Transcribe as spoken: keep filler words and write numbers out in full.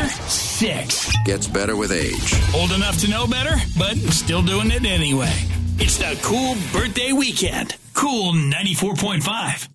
better? Six. Gets better with age. Old enough to know better, but still doing it anyway. It's the Cool Birthday Weekend. Cool ninety-four point five.